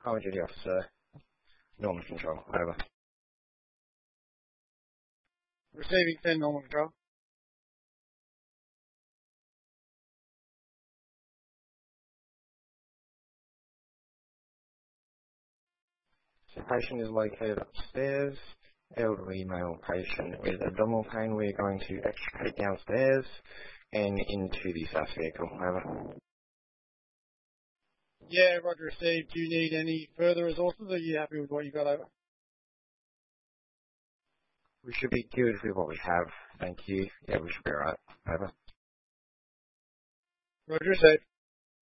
Power duty officer, normal control, over. Receiving 10 normal control. The patient is located upstairs, elderly male patient with abdominal pain. We're going to extricate downstairs and into the SAS vehicle, over. Yeah, roger, received. Do you need any further resources, or are you happy with what you got over? We should be good with what we have, thank you. Yeah, we should be alright, over. Roger, received.